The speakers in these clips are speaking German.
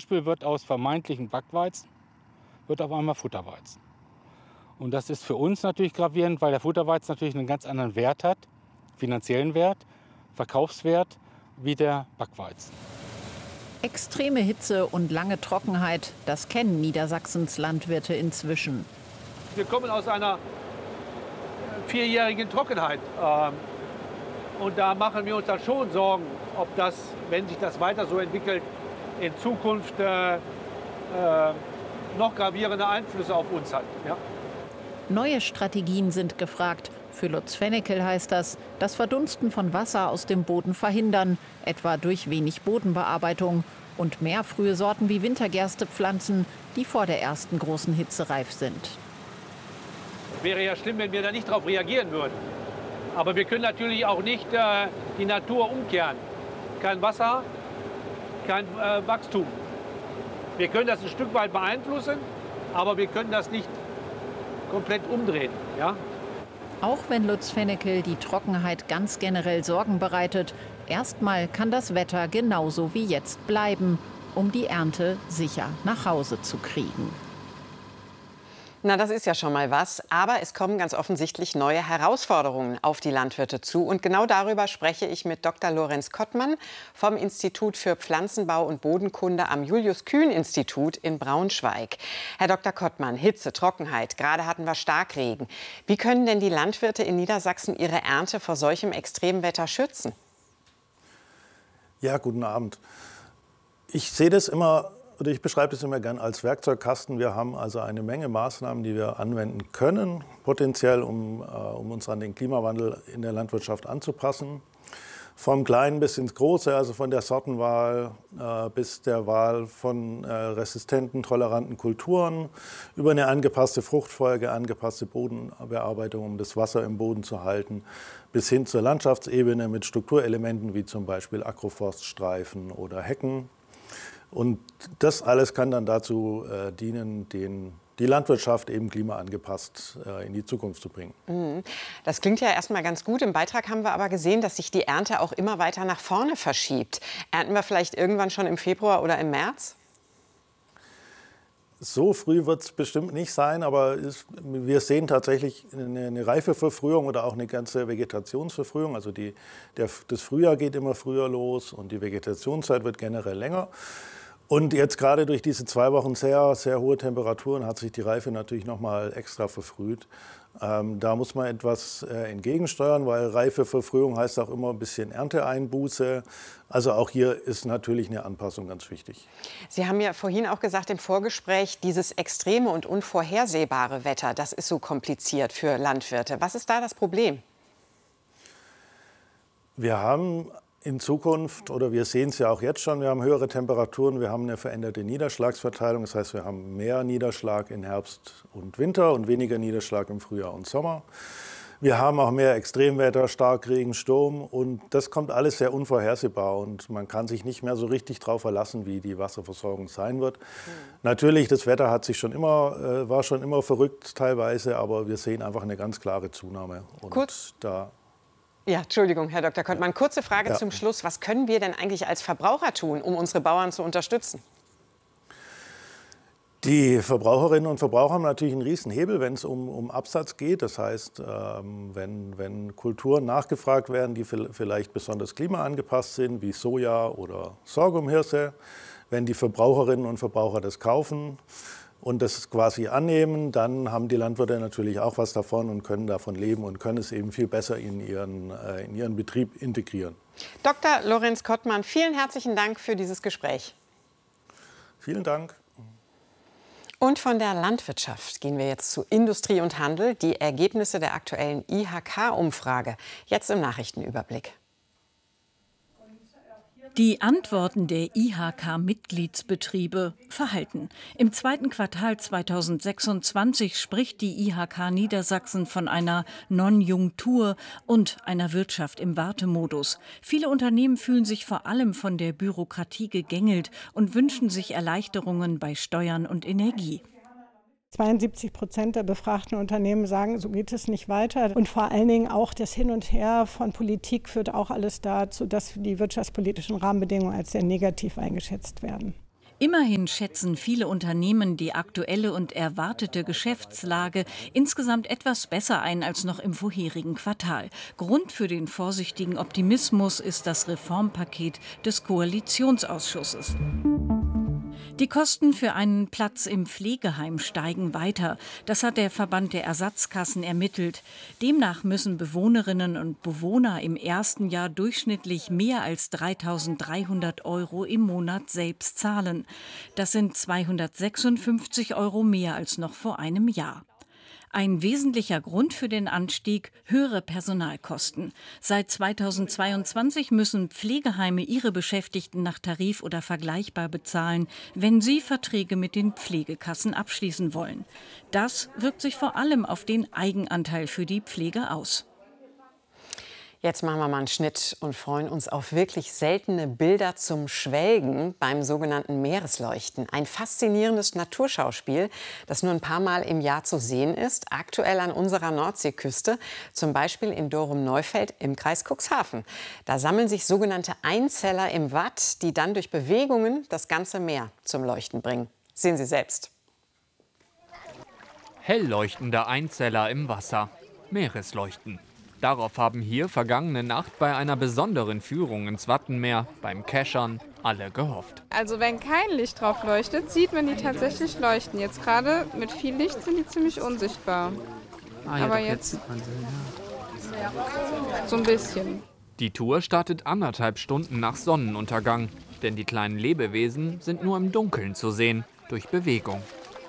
Beispiel wird aus vermeintlichen Backweizen wird auf einmal Futterweizen. Und das ist für uns natürlich gravierend, weil der Futterweizen natürlich einen ganz anderen Wert hat, finanziellen Wert, Verkaufswert, wie der Backweizen. Extreme Hitze und lange Trockenheit, das kennen Niedersachsens Landwirte inzwischen. Wir kommen aus einer 4-jährigen Trockenheit. Und da machen wir uns dann schon Sorgen, ob das, wenn sich das weiter so entwickelt, in Zukunft noch gravierende Einflüsse auf uns hat. Ja? Neue Strategien sind gefragt. Für Lutz Fennekel heißt das Verdunsten von Wasser aus dem Boden verhindern, etwa durch wenig Bodenbearbeitung und mehr frühe Sorten wie Wintergerste pflanzen, die vor der ersten großen Hitze reif sind. Wäre ja schlimm, wenn wir da nicht darauf reagieren würden. Aber wir können natürlich auch nicht die Natur umkehren. Kein Wasser, kein Wachstum. Wir können das ein Stück weit beeinflussen, aber wir können das nicht komplett umdrehen. Ja? Auch wenn Lutz Fennekel die Trockenheit ganz generell Sorgen bereitet, erstmal kann das Wetter genauso wie jetzt bleiben, um die Ernte sicher nach Hause zu kriegen. Na, das ist ja schon mal was. Aber es kommen ganz offensichtlich neue Herausforderungen auf die Landwirte zu. Und genau darüber spreche ich mit Dr. Lorenz Kottmann vom Institut für Pflanzenbau und Bodenkunde am Julius-Kühn-Institut in Braunschweig. Herr Dr. Kottmann, Hitze, Trockenheit, gerade hatten wir Starkregen. Wie können denn die Landwirte in Niedersachsen ihre Ernte vor solchem Extremwetter schützen? Ja, guten Abend. Ich sehe das immer, oder ich beschreibe das immer gern als Werkzeugkasten. Wir haben also eine Menge Maßnahmen, die wir anwenden können, potenziell, um uns an den Klimawandel in der Landwirtschaft anzupassen. Vom Kleinen bis ins Große, also von der Sortenwahl bis der Wahl von resistenten, toleranten Kulturen, über eine angepasste Fruchtfolge, angepasste Bodenbearbeitung, um das Wasser im Boden zu halten, bis hin zur Landschaftsebene mit Strukturelementen wie zum Beispiel Agroforststreifen oder Hecken. Und das alles kann dann dazu dienen, die Landwirtschaft eben klimaangepasst in die Zukunft zu bringen. Das klingt ja erstmal ganz gut. Im Beitrag haben wir aber gesehen, dass sich die Ernte auch immer weiter nach vorne verschiebt. Ernten wir vielleicht irgendwann schon im Februar oder im März? So früh wird es bestimmt nicht sein, aber wir sehen tatsächlich eine Reifeverfrühung oder auch eine ganze Vegetationsverfrühung. Also das Frühjahr geht immer früher los und die Vegetationszeit wird generell länger. Und jetzt gerade durch diese 2 Wochen sehr, sehr hohe Temperaturen hat sich die Reife natürlich noch mal extra verfrüht. Da muss man etwas entgegensteuern, weil Reifeverfrühung heißt auch immer ein bisschen Ernteeinbuße. Also auch hier ist natürlich eine Anpassung ganz wichtig. Sie haben ja vorhin auch gesagt im Vorgespräch, dieses extreme und unvorhersehbare Wetter, das ist so kompliziert für Landwirte. Was ist da das Problem? Wir haben in Zukunft, oder wir sehen es ja auch jetzt schon, wir haben höhere Temperaturen, wir haben eine veränderte Niederschlagsverteilung. Das heißt, wir haben mehr Niederschlag in Herbst und Winter und weniger Niederschlag im Frühjahr und Sommer. Wir haben auch mehr Extremwetter, Starkregen, Sturm und das kommt alles sehr unvorhersehbar und man kann sich nicht mehr so richtig darauf verlassen, wie die Wasserversorgung sein wird. Natürlich, das Wetter hat sich war schon immer verrückt teilweise, aber wir sehen einfach eine ganz klare Zunahme. Und Ja, Entschuldigung, Herr Dr. Kottmann. Kurze Frage zum Schluss. Was können wir denn eigentlich als Verbraucher tun, um unsere Bauern zu unterstützen? Die Verbraucherinnen und Verbraucher haben natürlich einen riesen Hebel, wenn es um Absatz geht. Das heißt, wenn Kulturen nachgefragt werden, die vielleicht besonders klimaangepasst sind, wie Soja oder Sorghumhirse, wenn die Verbraucherinnen und Verbraucher das kaufen und das quasi annehmen, dann haben die Landwirte natürlich auch was davon und können davon leben und können es eben viel besser in ihren Betrieb integrieren. Dr. Lorenz Kottmann, vielen herzlichen Dank für dieses Gespräch. Vielen Dank. Und von der Landwirtschaft gehen wir jetzt zu Industrie und Handel. Die Ergebnisse der aktuellen IHK-Umfrage. Jetzt im Nachrichtenüberblick. Die Antworten der IHK-Mitgliedsbetriebe verhalten. Im 2. Quartal 2026 spricht die IHK Niedersachsen von einer Nonjunktur und einer Wirtschaft im Wartemodus. Viele Unternehmen fühlen sich vor allem von der Bürokratie gegängelt und wünschen sich Erleichterungen bei Steuern und Energie. 72% der befragten Unternehmen sagen, so geht es nicht weiter. Und vor allen Dingen auch das Hin und Her von Politik führt auch alles dazu, dass die wirtschaftspolitischen Rahmenbedingungen als sehr negativ eingeschätzt werden. Immerhin schätzen viele Unternehmen die aktuelle und erwartete Geschäftslage insgesamt etwas besser ein als noch im vorherigen Quartal. Grund für den vorsichtigen Optimismus ist das Reformpaket des Koalitionsausschusses. Die Kosten für einen Platz im Pflegeheim steigen weiter. Das hat der Verband der Ersatzkassen ermittelt. Demnach müssen Bewohnerinnen und Bewohner im ersten Jahr durchschnittlich mehr als 3.300 € im Monat selbst zahlen. Das sind 256 € mehr als noch vor einem Jahr. Ein wesentlicher Grund für den Anstieg: höhere Personalkosten. Seit 2022 müssen Pflegeheime ihre Beschäftigten nach Tarif oder vergleichbar bezahlen, wenn sie Verträge mit den Pflegekassen abschließen wollen. Das wirkt sich vor allem auf den Eigenanteil für die Pflege aus. Jetzt machen wir mal einen Schnitt und freuen uns auf wirklich seltene Bilder zum Schwelgen beim sogenannten Meeresleuchten. Ein faszinierendes Naturschauspiel, das nur ein paar Mal im Jahr zu sehen ist, aktuell an unserer Nordseeküste, zum Beispiel in Dorum-Neufeld im Kreis Cuxhaven. Da sammeln sich sogenannte Einzeller im Watt, die dann durch Bewegungen das ganze Meer zum Leuchten bringen. Sehen Sie selbst. Hell leuchtende Einzeller im Wasser. Meeresleuchten. Darauf haben hier vergangene Nacht bei einer besonderen Führung ins Wattenmeer beim Keschern alle gehofft. Also wenn kein Licht drauf leuchtet, sieht man die tatsächlich leuchten. Jetzt gerade mit viel Licht sind die ziemlich unsichtbar. Ja, aber jetzt sieht man sie, ja. So ein bisschen. Die Tour startet 1,5 Stunden nach Sonnenuntergang. Denn die kleinen Lebewesen sind nur im Dunkeln zu sehen, durch Bewegung.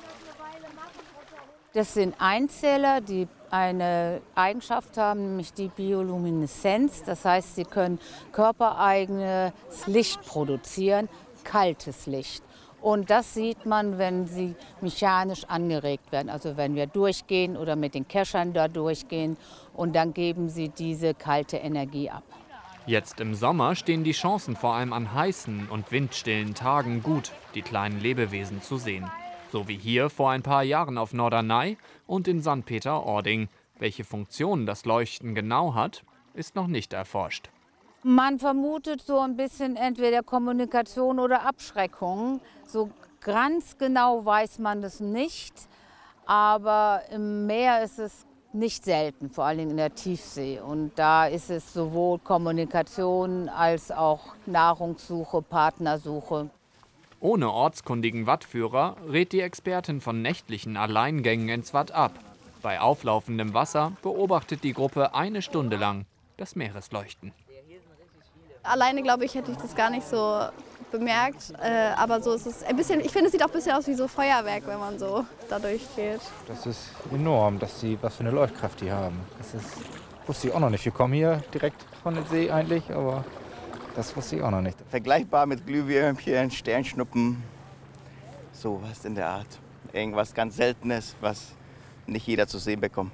Das sind Einzeller, die eine Eigenschaft haben, nämlich die Biolumineszenz. Das heißt, sie können körpereigenes Licht produzieren, kaltes Licht. Und das sieht man, wenn sie mechanisch angeregt werden. Also wenn wir durchgehen oder mit den Keschern da durchgehen, und dann geben sie diese kalte Energie ab. Jetzt im Sommer stehen die Chancen vor allem an heißen und windstillen Tagen gut, die kleinen Lebewesen zu sehen. So wie hier vor ein paar Jahren auf Norderney und in St. Peter-Ording. Welche Funktion das Leuchten genau hat, ist noch nicht erforscht. Man vermutet so ein bisschen entweder Kommunikation oder Abschreckung. So ganz genau weiß man das nicht. Aber im Meer ist es nicht selten, vor allem in der Tiefsee. Und da ist es sowohl Kommunikation als auch Nahrungssuche, Partnersuche. Ohne ortskundigen Wattführer rät die Expertin von nächtlichen Alleingängen ins Watt ab. Bei auflaufendem Wasser beobachtet die Gruppe 1 Stunde lang das Meeresleuchten. Alleine, glaube ich, hätte ich das gar nicht so bemerkt. Aber so ist es ein bisschen, ich finde, es sieht auch ein bisschen aus wie so Feuerwerk, wenn man so da durchgeht. Das ist enorm, was für eine Leuchtkraft die haben. Wusste ich auch noch nicht. Wir kommen hier direkt von der See eigentlich, aber das wusste ich auch noch nicht. Vergleichbar mit Glühwürmchen, Sternschnuppen, sowas in der Art. Irgendwas ganz Seltenes, was nicht jeder zu sehen bekommt.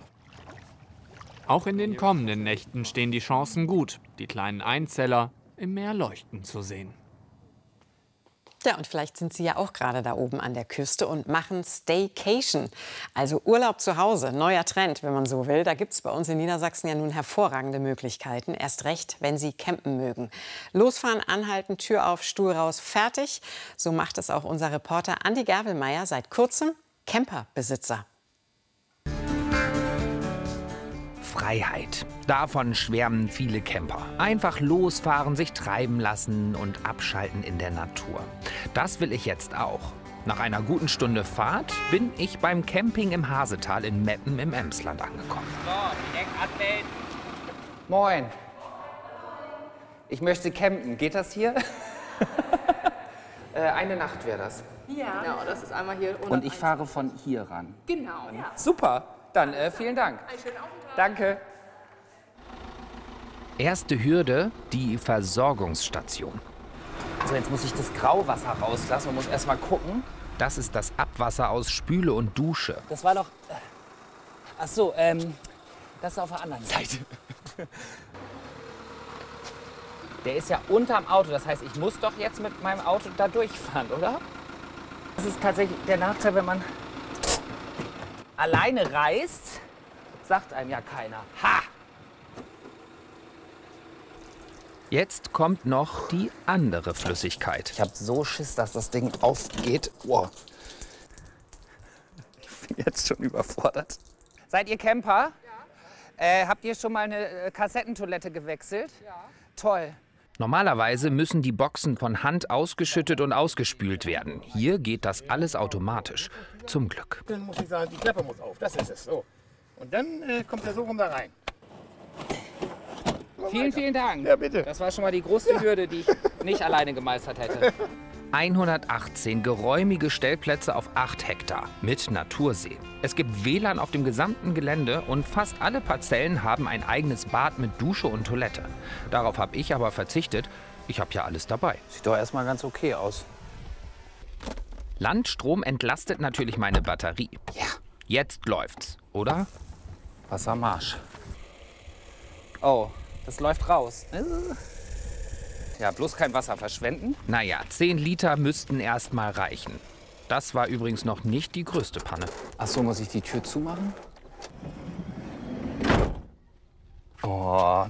Auch in den kommenden Nächten stehen die Chancen gut, die kleinen Einzeller im Meer leuchten zu sehen. Ja, und vielleicht sind Sie ja auch gerade da oben an der Küste und machen Staycation, also Urlaub zu Hause. Neuer Trend, wenn man so will. Da gibt es bei uns in Niedersachsen ja nun hervorragende Möglichkeiten. Erst recht, wenn Sie campen mögen. Losfahren, anhalten, Tür auf, Stuhl raus, fertig. So macht es auch unser Reporter Andi Gerwelmeier, seit kurzem Camperbesitzer. Freiheit. Davon schwärmen viele Camper. Einfach losfahren, sich treiben lassen und abschalten in der Natur. Das will ich jetzt auch. Nach einer guten Stunde Fahrt bin ich beim Camping im Hasetal in Meppen im Emsland angekommen. So, Deck-Update. Moin. Ich möchte campen. Geht das hier? Eine Nacht wäre das. Ja, genau, das ist einmal hier. Und ich fahre von hier ran. Genau. Ja. Super. Dann vielen Dank. Einen schönen Aufenthalt. Danke. Erste Hürde, die Versorgungsstation. So, jetzt muss ich das Grauwasser rauslassen und muss erst mal gucken. Das ist das Abwasser aus Spüle und Dusche. Das war doch... Ach so, das ist auf der anderen Seite. Der ist ja unterm Auto, das heißt, ich muss doch jetzt mit meinem Auto da durchfahren, oder? Das ist tatsächlich der Nachteil, wenn man alleine reist, sagt einem ja keiner. Ha! Jetzt kommt noch die andere Flüssigkeit. Ich habe so Schiss, dass das Ding aufgeht. Wow. Ich bin jetzt schon überfordert. Seid ihr Camper? Ja. Habt ihr schon mal eine Kassettentoilette gewechselt? Ja. Toll. Normalerweise müssen die Boxen von Hand ausgeschüttet und ausgespült werden. Hier geht das alles automatisch. Zum Glück. Dann muss ich sagen, die Klappe muss auf. Das ist es. So. Und dann kommt er so rum da rein. Vielen Dank. Ja, bitte. Das war schon mal die größte Hürde, die ich nicht alleine gemeistert hätte. 118 geräumige Stellplätze auf 8 Hektar mit Natursee. Es gibt WLAN auf dem gesamten Gelände und fast alle Parzellen haben ein eigenes Bad mit Dusche und Toilette. Darauf habe ich aber verzichtet. Ich habe ja alles dabei. Sieht doch erstmal ganz okay aus. Landstrom entlastet natürlich meine Batterie. Ja. Jetzt läuft's, oder? Wassermarsch. Oh, das läuft raus. Ja, bloß kein Wasser verschwenden. Naja, 10 Liter müssten erst mal reichen. Das war übrigens noch nicht die größte Panne. Ach so, muss ich die Tür zumachen? Oh.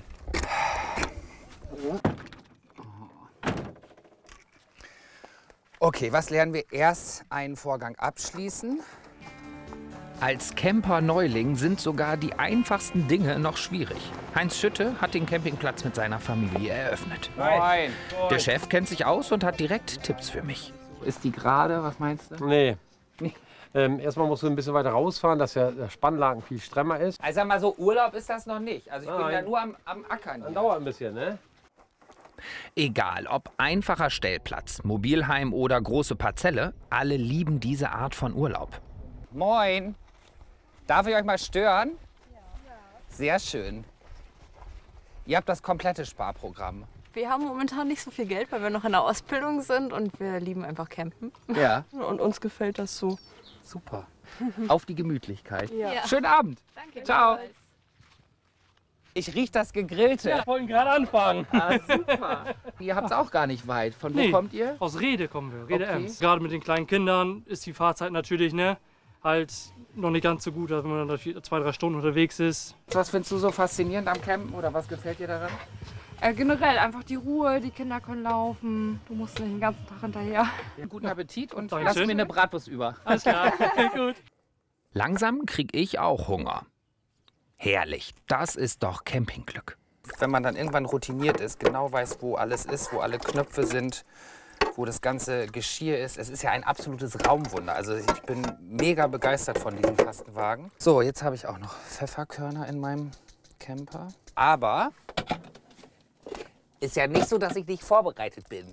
Okay, was lernen wir? Erst einen Vorgang abschließen. Als Camper-Neuling sind sogar die einfachsten Dinge noch schwierig. Heinz Schütte hat den Campingplatz mit seiner Familie eröffnet. Moin. Der Chef kennt sich aus und hat direkt Tipps für mich. Ist die gerade? Was meinst du? Nee. Erstmal musst du ein bisschen weiter rausfahren, dass der Spannlaken viel strammer ist. Also sag mal so, Urlaub ist das noch nicht. Also ich bin da nur am Ackern. Das dauert ein bisschen, ne? Egal, ob einfacher Stellplatz, Mobilheim oder große Parzelle, alle lieben diese Art von Urlaub. Moin. Darf ich euch mal stören? Ja. Sehr schön. Ihr habt das komplette Sparprogramm. Wir haben momentan nicht so viel Geld, weil wir noch in der Ausbildung sind und wir lieben einfach campen. Ja. Und uns gefällt das so. Super. Auf die Gemütlichkeit. Ja. Schönen Abend. Danke. Ciao. Ich riech das Gegrillte. Ja, wir wollten gerade anfangen. Ah, super. Ihr habt es auch gar nicht weit. Von wo kommt ihr? Aus Rede kommen wir, Rede Okay. Ems. Gerade mit den kleinen Kindern ist die Fahrzeit natürlich halt noch nicht ganz so gut, als wenn man dann 2-3 Stunden unterwegs ist. Was findest du so faszinierend am Campen oder was gefällt dir daran? Generell einfach die Ruhe, die Kinder können laufen, du musst nicht den ganzen Tag hinterher. Guten Appetit und Dankeschön. lass mir eine Bratwurst über. Alles klar, gut. Langsam krieg ich auch Hunger. Herrlich, das ist doch Campingglück. Wenn man dann irgendwann routiniert ist, genau weiß, wo alles ist, wo alle Knöpfe sind, wo das ganze Geschirr ist. Es ist ja ein absolutes Raumwunder. Also ich bin mega begeistert von diesem Kastenwagen. So, jetzt habe ich auch noch Pfefferkörner in meinem Camper. Aber ist ja nicht so, dass ich nicht vorbereitet bin.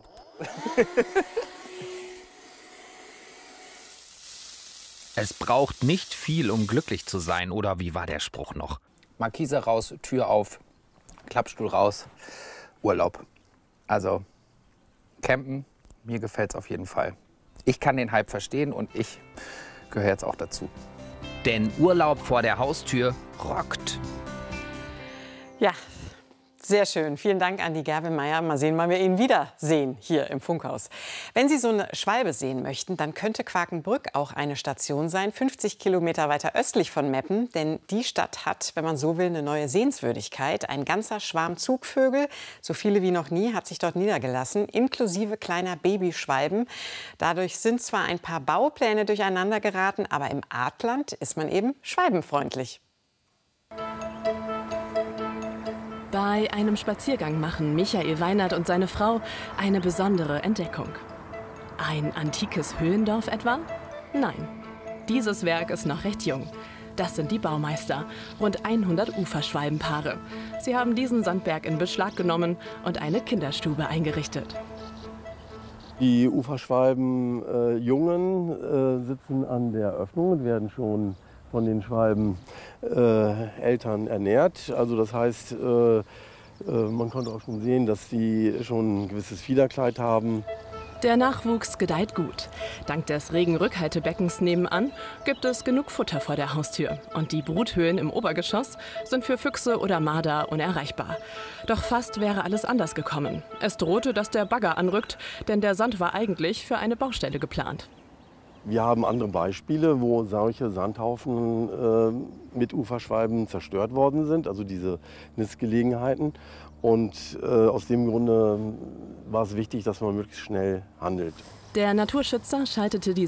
Es braucht nicht viel, um glücklich zu sein, oder wie war der Spruch noch? Markise raus, Tür auf, Klappstuhl raus, Urlaub. Also campen, mir gefällt es auf jeden Fall. Ich kann den Hype verstehen und ich gehöre jetzt auch dazu. Denn Urlaub vor der Haustür rockt. Ja, sehr schön. Vielen Dank an die Gerbe-Meyer. Mal sehen, wann wir ihn wiedersehen hier im Funkhaus. Wenn Sie so eine Schwalbe sehen möchten, dann könnte Quakenbrück auch eine Station sein, 50 Kilometer weiter östlich von Meppen. Denn die Stadt hat, wenn man so will, eine neue Sehenswürdigkeit. Ein ganzer Schwarm Zugvögel, so viele wie noch nie, hat sich dort niedergelassen, inklusive kleiner Babyschwalben. Dadurch sind zwar ein paar Baupläne durcheinander geraten, aber im Artland ist man eben schwalbenfreundlich. Bei einem Spaziergang machen Michael Weinert und seine Frau eine besondere Entdeckung. Ein antikes Höhlendorf etwa? Nein, dieses Werk ist noch recht jung. Das sind die Baumeister, rund 100 Uferschwalbenpaare. Sie haben diesen Sandberg in Beschlag genommen und eine Kinderstube eingerichtet. Die Uferschwalben-Jungen sitzen an der Öffnung und werden schon von den Schwalben-Eltern ernährt. Also das heißt, man konnte auch schon sehen, dass die schon ein gewisses Fiederkleid haben. Der Nachwuchs gedeiht gut. Dank des regen Rückhaltebeckens nebenan gibt es genug Futter vor der Haustür. Und die Bruthöhen im Obergeschoss sind für Füchse oder Marder unerreichbar. Doch fast wäre alles anders gekommen. Es drohte, dass der Bagger anrückt, denn der Sand war eigentlich für eine Baustelle geplant. Wir haben andere Beispiele, wo solche Sandhaufen mit Uferschwalben zerstört worden sind, also diese Nistgelegenheiten. Und aus dem Grunde war es wichtig, dass man möglichst schnell handelt. Der Naturschützer schaltete die